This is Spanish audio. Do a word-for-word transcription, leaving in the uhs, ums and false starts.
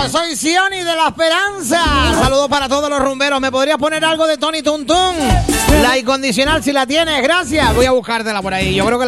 soy Sioni de La Esperanza. Saludos para todos los rumberos. ¿Me podrías poner algo de Tony Tuntún? La incondicional si la tienes, gracias. Voy a buscártela por ahí. Yo creo que la